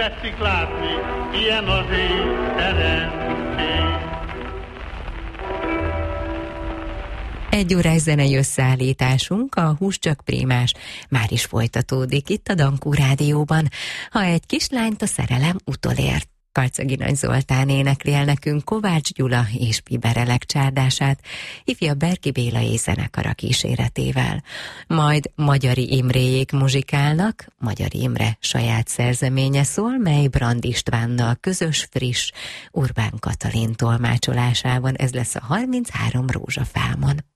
tetszik látni, ilyen az én teremtés. 1 órás zenei összeállításunk, a Hús csak prémás, már is folytatódik itt a Dankó Rádióban. Ha egy kislányt a szerelem utolért. Karcagi Nagy Zoltán énekli el nekünk Kovács Gyula és Piberelek csárdását, ifja Berki Béla és zenekara kíséretével. Majd Magyari Imréjék muzsikálnak, Magyari Imre saját szerzeménye szól, mely Brand Istvánnal közös, friss, Urbán Katalin tolmácsolásában. Ez lesz a 33 rózsafámon.